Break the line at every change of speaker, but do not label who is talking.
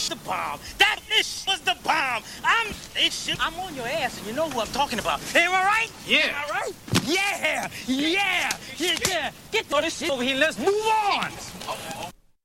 the bomb. That this was the bomb. I'm on your ass, and you know who I'm talking about. Am I right?
Yeah.
Am I right? Yeah. Get all this shit over here. Let's move on.